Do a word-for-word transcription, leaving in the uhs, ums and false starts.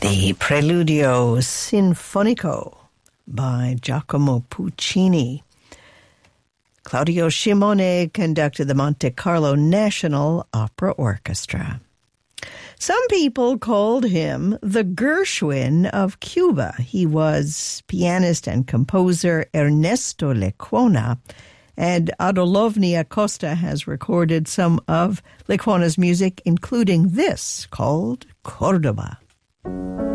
The Preludio Sinfonico by Giacomo Puccini. Claudio Shimone conducted the Monte Carlo National Opera Orchestra. Some people called him the Gershwin of Cuba. He was pianist and composer Ernesto Lecuona, and Adolovny Acosta has recorded some of Lecuona's music, including this called Cordoba.